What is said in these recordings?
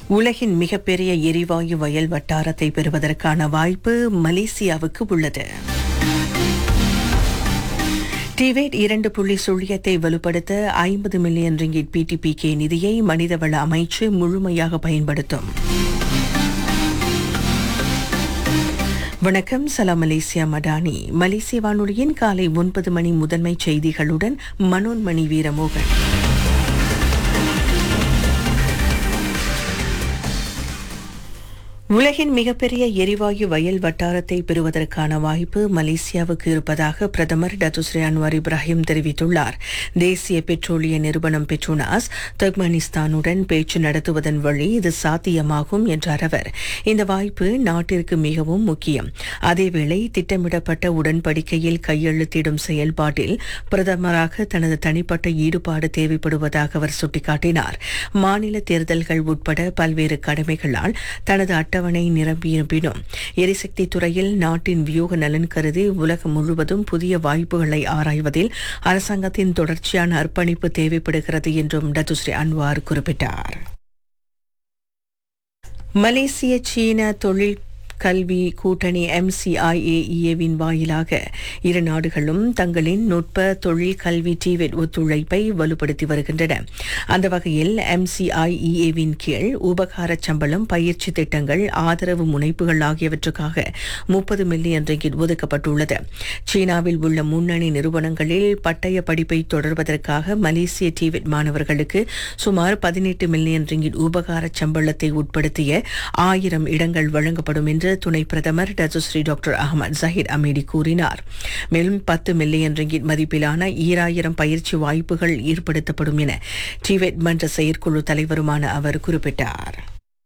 உலகின் மிகப்பெரிய எரிவாயு வயல் வட்டாரத்தை பெறுவதற்கான வாய்ப்பு மலேசியாவுக்கு உள்ளது. டிவேட் 2 சுழியத்தை வலுப்படுத்த 50 மில்லியன் ரிங்கிட் PTPK நிதியை மனிதவள அமைச்சு முழுமையாக பயன்படுத்தும். வணக்கம், சலாம் மலேசியா மடானி. மலேசிய வானொலியின் காலை 9 மணி முதன்மை செய்திகளுடன் மனோன்மணி வீரமோகன். உலகின் மிகப்பெரிய எரிவாயு வயல் வட்டாரத்தை பெறுவதற்கான வாய்ப்பு மலேசியாவுக்கு இருப்பதாக பிரதமர் டத்துஸ்ரீ அன்வார் இப்ராஹிம் தெரிவித்துள்ளார். தேசிய பெட்ரோலிய நிறுவனம் பெட்ரோனாஸ் துர்க்மெனிஸ்தானுடன் பேச்சு நடத்துவதன் வழி இது சாத்தியமாகும் என்றார் அவர். இந்த வாய்ப்பு நாட்டிற்கு மிகவும் முக்கியம். அதேவேளை திட்டமிடப்பட்ட உடன்படிக்கையில் கையெழுத்திடும் செயல்பாட்டில் பிரதமராக தனது தனிப்பட்ட ஈடுபாடு தேவைப்படுவதாக அவர் சுட்டிக்காட்டினார். மாநில தேர்தல்கள் உட்பட பல்வேறு கடமைகளால் தனது அட்டவணை நிரம்பியிருப்பினும் எரிசக்தி துறையில் நாட்டின் வியூக நலன் கருதி உலகம் முழுவதும் புதிய வாய்ப்புகளை ஆராய்வதில் அரசாங்கத்தின் தொடர்ச்சியான அர்ப்பணிப்பு தேவைப்படுகிறது என்றும் டத்துஸ்ரீ அன்வார் குறிப்பிட்டார். மலேசிய சீன தொழில் கல்வி கூட்டணி MCIAEAவின் வாயிலாக இரு நாடுகளும் தங்களின் நுட்ப தொழில் கல்வி டிவெட் ஒத்துழைப்பை வலுப்படுத்தி வருகின்றன. அந்த வகையில் MCIEAவின் கீழ் உபகார சம்பளம், பயிற்சி திட்டங்கள், ஆதரவு முனைப்புகள் ஆகியவற்றுக்காக 30 மில்லியன் ரிங்கிட் ஒதுக்கப்பட்டுள்ளது. சீனாவில் உள்ள முன்னணி நிறுவனங்களில் பட்டய படிப்பை தொடர்வதற்காக மலேசிய டிவெட் மாணவர்களுக்கு சுமார் 18 மில்லியன் ரிங்கிட் உபகார சம்பளத்தை உட்படுத்திய 1000 இடங்கள் வழங்கப்படும் என்று துணை பிரதமர் டத்துஸ்ரீ டாக்டர் அஹமத் ஜஹீர் அமீடி கூறினார். மேலும் 10 மில்லியன் ரிங்கிட் மதிப்பிலான 2000 பயிற்சி வாய்ப்புகள் ஏற்படுத்தப்படும் என டிவெட் மன்ற செயற்குழு தலைவருமான அவர் குறிப்பிட்டார்.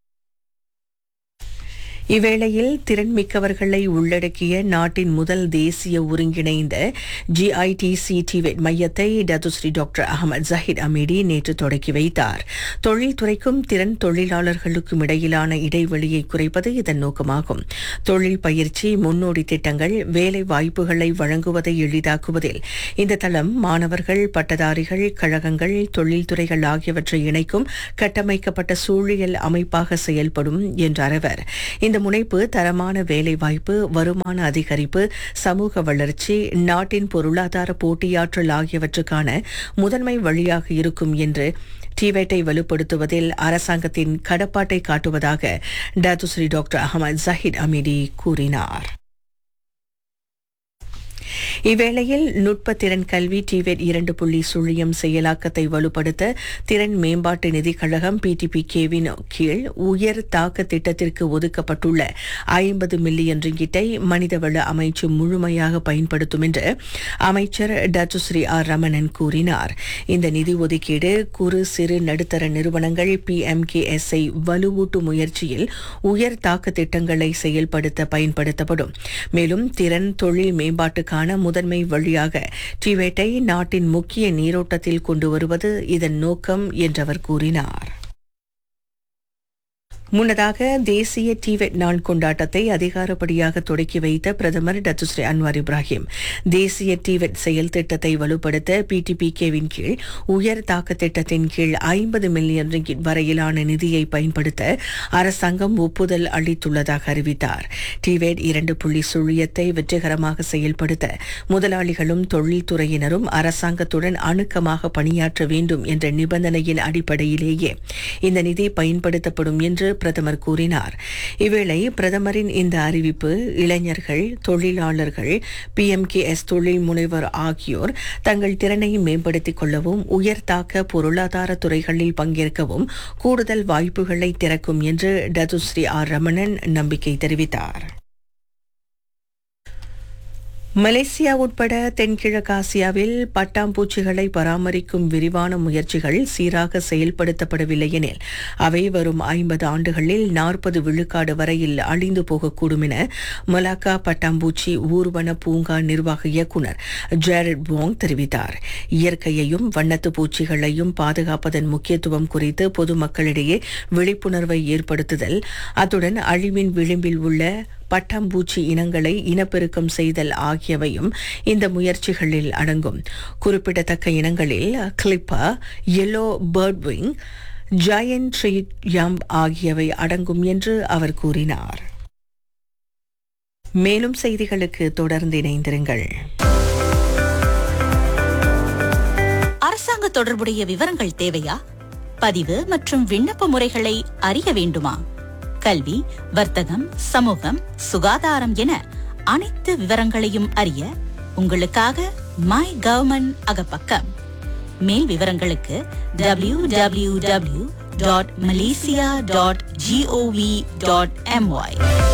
இவ்வேளையில் திறன்மிக்கவர்களை உள்ளடக்கிய நாட்டின் முதல் தேசிய ஒருங்கிணைந்த GITC டிவெட் மையத்தை டத்துஸ்ரீ டாக்டர் அஹமத் ஜஹீர் அமீடி நேற்று தொடக்கி வைத்தார். தொழில்துறைக்கும் திறன் தொழிலாளர்களுக்கும் இடையிலான இடைவெளியை குறைப்பது இதன் நோக்கமாகும். தொழில் பயிற்சி, முன்னோடி திட்டங்கள், வேலை வாய்ப்புகளை வழங்குவதை எளிதாக்குவதில் இந்த தளம் மாணவர்கள், பட்டதாரிகள், கழகங்கள், தொழில்துறைகள் ஆகியவற்றை இணைக்கும் கட்டமைக்கப்பட்ட சூழியல் அமைப்பாக செயல்படும் என்றார் அவர். இந்த முனைப்பு தரமான வேலைவாய்ப்பு, வருமான அதிகரிப்பு, சமூக வளர்ச்சி, நாட்டின் பொருளாதார போட்டியாற்றல் ஆகியவற்றுக்கான முதன்மை வழியாக இருக்கும் என்று டிவேட்டை வலுப்படுத்துவதில் அரசாங்கத்தின் கடப்பாட்டை காட்டுவதாக டத்துஸ்ரீ டாக்டர் அஹமத் ஜஹீர் அமீடி கூறினார். இவ்வேளையில் நுட்ப திறன் கல்வி டிவேட் 2 சுழியம் செயலாக்கத்தை வலுப்படுத்த திறன் மேம்பாட்டு நிதிக் கழகம் PTPKவின் கீழ் உயர் தாக்க திட்டத்திற்கு ஒதுக்கப்பட்டுள்ள 50 மில்லியன் ரிங்கிட்டை மனிதவள அமைச்சு முழுமையாக பயன்படுத்தும் என்று அமைச்சர் டத்துஸ்ரீ ஆர் ரமணன் கூறினார். இந்த நிதி ஒதுக்கீடு குறு சிறு நடுத்தர நிறுவனங்கள் PMKSஐ வலுவூட்டும் முயற்சியில் உயர் தாக்க திட்டங்களை செயல்படுத்த பயன்படுத்தப்படும். மேலும் திறன் தொழில் மேம்பாட்டுக்கான முதன்மை வழியாக டிவேட்டை நாட்டின் முக்கிய நீரோட்டத்தில் கொண்டு வருவது இதன் நோக்கம் என்றவர் கூறினார். முன்னதாக தேசிய டிவெட் நாள் கொண்டாட்டத்தை அதிகாரப்படியாக தொடக்கி வைத்த பிரதமர் டத்துஸ்ரீ அன்வார் இப்ராஹிம் தேசிய டிவெட் செயல் திட்டத்தை வலுப்படுத்த PTPKவின் கீழ் உயர் தாக்க திட்டத்தின் கீழ் 50 மில்லியன் ரிங்கிட் வரையிலான நிதியை பயன்படுத்த அரசாங்கம் ஒப்புதல் அளித்துள்ளதாக அறிவித்தார். டிவெட் 2 சுழியத்தை வெற்றிகரமாக செயல்படுத்த முதலாளிகளும் தொழில்துறையினரும் அரசாங்கத்துடன் அணுக்கமாக பணியாற்ற வேண்டும் என்ற நிபந்தனையின் அடிப்படையிலேயே இந்த நிதி பயன்படுத்தப்படும் என்று பிரதமர் கூறினார். இவ்வேளை பிரதமரின் இந்த அறிவிப்பு இளைஞர்கள், தொழிலாளர்கள், PMKS தொழில் முனைவர் ஆகியோர் தங்கள் திறனை மேம்படுத்திக் கொள்ளவும் உயர்தாக்க பொருளாதார துறைகளில் பங்கேற்கவும் கூடுதல் வாய்ப்புகளை திறக்கும் என்று டத்துஸ்ரீ ஆர் ரமணன் நம்பிக்கை தெரிவித்தார். மலேசியா உட்பட தென்கிழக்காசியாவில் பட்டாம்பூச்சிகளை பராமரிக்கும் விரிவான முயற்சிகள் சீராக செயல்படுத்தப்படவில்லை எனில் அவை வரும் 50 ஆண்டுகளில் 40 விழுக்காடு வரையில் அழிந்து போகக்கூடும் என மலாக்கா பட்டாம்பூச்சி ஊர்வன பூங்கா நிர்வாக இயக்குநர் ஜேரட் வோங் தெரிவித்தார். இயற்கையையும் வண்ணத்து பூச்சிகளையும் பாதுகாப்பதன் முக்கியத்துவம் குறித்து பொதுமக்களிடையே விழிப்புணர்வை ஏற்படுத்துதல், அத்துடன் அழிவின் விளிம்பில் உள்ள பட்டாம்பூச்சி இனங்களை இனப்பெருக்கம் செய்தல் ஆகியவையும் இந்த முயற்சிகளில் அடங்கும். குறிப்பிடத்தக்க இனங்களில் கிளிப்பா, yellow birdwing, ஜயண்ட் ட்ரீட் யம் ஆகியவை அடங்கும் என்று அவர் கூறினார். மேலும் செய்திகளுக்கு தொடர்ந்து இணைந்திருங்கள். அரசாங்க தொடர்புடைய விவரங்கள் தேவையா? பதிவு மற்றும் விண்ணப்ப முறைகளை அறிய வேண்டுமா? கல்வி, வர்த்தகம், சமூகம், சுகாதாரம் என அனைத்து விவரங்களையும் அறிய உங்களுக்காக மை கவர்மெண்ட் அகப்பக்கம். மேல் விவரங்களுக்கு www.malaysia.gov.my.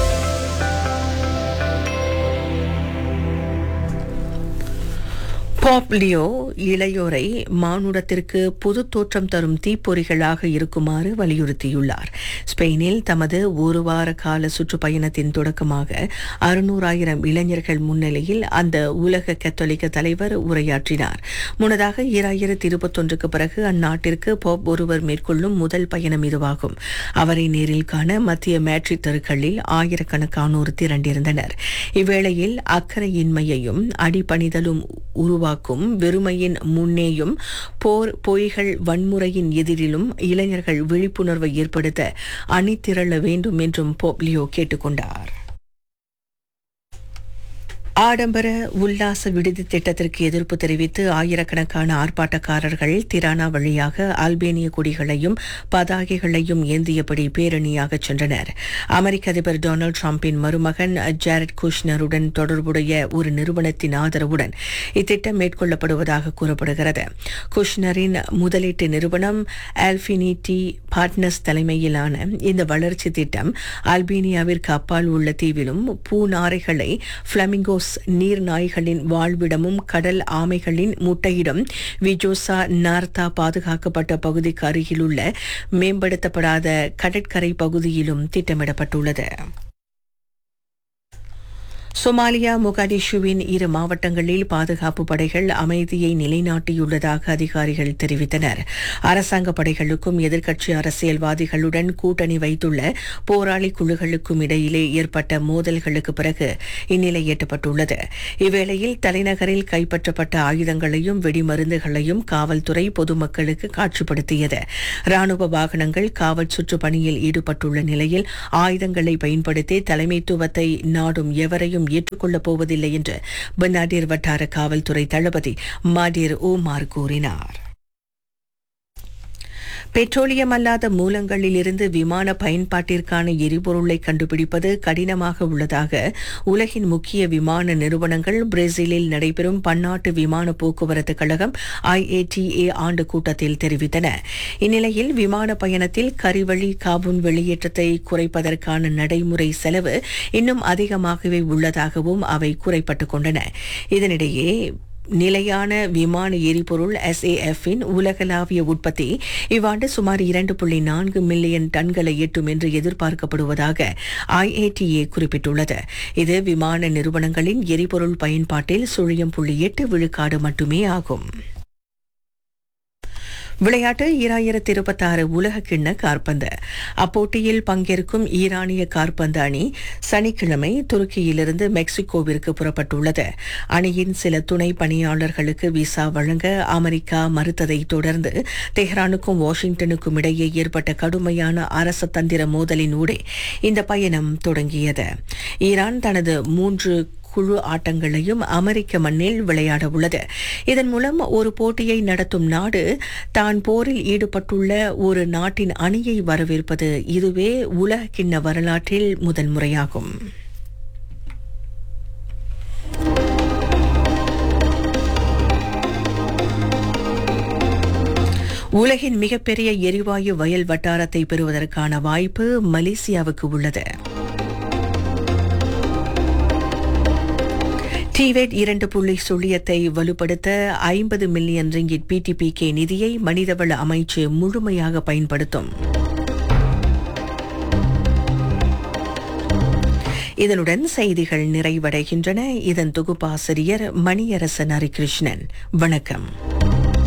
பாப் லியோ இளையோரை மானுடத்திற்கு புது தோற்றம் தரும் தீப்பொறிகளாக இருக்குமாறு வலியுறுத்தியுள்ளார். ஸ்பெயினில் தமது ஒரு வார கால சுற்றுப்பயணத்தின் தொடக்கமாக 600,000 இளைஞர்கள் முன்னிலையில் அந்த உலக கத்தோலிக்க தலைவர் உரையாற்றினார். முன்னதாக 2021க்கு பிறகு அந்நாட்டிற்கு பாப் ஒருவர் மேற்கொள்ளும் முதல் பயணம் இதுவாகும். அவரை நேரில் காண மத்திய மேட்ரிட் தெருக்களில் ஆயிரக்கணக்கானோர் திரண்டிருந்தனர். இவ்வேளையில் அக்கறையின்மையையும் அடிபணிதலும் உருவாக்கும் வெறுமையின் முன்னேயும் போர், பொய்கள், வன்முறையின் எதிரிலும் இளைஞர்கள் விழிப்புணர்வை ஏற்படுத்த அணிதிரள வேண்டும் என்றும் போப் லியோ கேட்டுக்கொண்டார். ஆடம்பர உல்லாச விடுதி திட்டத்திற்கு எதிர்ப்பு தெரிவித்து ஆயிரக்கணக்கான ஆர்ப்பாட்டக்காரர்கள் திரானா வழியாக அல்பேனிய கொடிகளையும் பதாகைகளையும் ஏந்தியபடி பேரணியாக சென்றனர். அமெரிக்க அதிபர் டொனால்டு டிரம்பின் மருமகன் ஜாரட் குஷ்னருடன் தொடர்புடைய ஒரு நிறுவனத்தின் ஆதரவுடன் இத்திட்டம் மேற்கொள்ளப்படுவதாக கூறப்படுகிறது. குஷ்னரின் முதலீட்டு நிறுவனம் ஆல்பினிட்டி பார்ட்னர்ஸ் தலைமையிலான இந்த வளர்ச்சி திட்டம் அல்பேனியாவிற்கு அப்பால் உள்ள தீவிலும் பூநாரைகளை பிளமிங்கோஸ் நீர் நாய்களின் வாழ்விடமும் கடல் ஆமைகளின் முட்டையிடம் விஜோசா நார்த்தா பாதுகாக்கப்பட்ட பகுதிக்கு அருகிலுள்ள மேம்படுத்தப்படாத கடற்கரை பகுதியிலும் திட்டமிடப்பட்டுள்ளது. சொமாலியா மொகாடிஷுவின் 2 மாவட்டங்களில் பாதுகாப்பு படைகள் அமைதியை நிலைநாட்டியுள்ளதாக அதிகாரிகள் தெரிவித்தனர். அரசாங்க படைகளுக்கும் எதிர்க்கட்சி அரசியல்வாதிகளுடன் கூட்டணி வைத்துள்ள போராளி குழுக்களுக்கும் இடையிலே ஏற்பட்ட மோதல்களுக்கு பிறகு இந்நிலை எட்டப்பட்டுள்ளது. இவ்வேளையில் தலைநகரில் கைப்பற்றப்பட்ட ஆயுதங்களையும் வெடிமருந்துகளையும் காவல்துறை பொதுமக்களுக்கு காட்சிப்படுத்தியது. ராணுவ வாகனங்கள் காவல் சுற்று பணியில் ஈடுபட்டுள்ள நிலையில் ஆயுதங்களை பயன்படுத்தி தலைமைத்துவத்தை நாடும் எவரையும் ஏற்றுக்கொள்ளப் போவதில்லை என்று பனாடிர் வட்டார காவல்துறை தளபதி மாடிர் ஓமார் கூறினார். பெட்ரோலியம் அல்லாத மூலங்களில் இருந்து விமான பயன்பாட்டிற்கான எரிபொருளை கண்டுபிடிப்பது கடினமாக உள்ளதாக உலகின் முக்கிய விமான நிறுவனங்கள் பிரேசிலில் நடைபெறும் பன்னாட்டு விமான போக்குவரத்து கழகம் IATA ஆண்டு கூட்டத்தில் தெரிவித்தன. இந்நிலையில் விமான பயணத்தில் கரிவழி கார்பன் வெளியேற்றத்தை குறைப்பதற்கான நடைமுறை செலவு இன்னும் அதிகமாகவே உள்ளதாகவும் அவை குறைப்பட்டுக் கொண்டன. இதனிடையே நிலையான விமான எரிபொருள் SAF-இன் உலகளாவிய உற்பத்தி இவ்வாண்டு சுமார் 2.4 மில்லியன் டன்களை எட்டும் என்று எதிர்பார்க்கப்படுவதாக IATA குறிப்பிட்டுள்ளது. இது விமான நிறுவனங்களின் எரிபொருள் பயன்பாட்டில் 0.8 விழுக்காடு மட்டுமே ஆகும். விளையாட்டு 2026 உலகக்கிண்ண காற்பந்து. அப்போட்டியில் பங்கேற்கும் ஈரானிய காற்பந்து அணி சனிக்கிழமை துருக்கியிலிருந்து மெக்சிகோவிற்கு புறப்பட்டுள்ளது. அணியின் சில துணை பணியாளர்களுக்கு விசா வழங்க அமெரிக்கா மறுத்ததை தொடர்ந்து தெஹ்ரானுக்கும் வாஷிங்டனுக்கும் இடையே ஏற்பட்ட கடுமையான அரச தந்திர மோதலின் ஊடே இந்த பயணம் தொடங்கியது. ஈரான் தனது 3 குழு ஆட்டங்களையும் அமெரிக்க மண்ணில் விளையாட உள்ளது. இதன் மூலம் ஒரு போட்டியை நடத்தும் நாடு தான் போரில் ஈடுபட்டுள்ள ஒரு நாட்டின் அணியை வரவேற்பது இதுவே உலகக்கிண்ண வரலாற்றில் முதல் முறையாகும். உலகின் மிகப்பெரிய எரிவாயு வயல் வட்டாரத்தை பெறுவதற்கான வாய்ப்பு மலேசியாவுக்கு உள்ளது. டிவேட் 2.0 வலுப்படுத்த 50 மில்லியன் ரிங்கிட் PTPK நிதியை மனிதவள அமைச்சு முழுமையாக பயன்படுத்தும். இதனுடன் செய்திகள் நிறைவடைகின்றன. இதன் தொகுப்பாசிரியர் மணியரசன் ஹரிகிருஷ்ணன். வணக்கம்.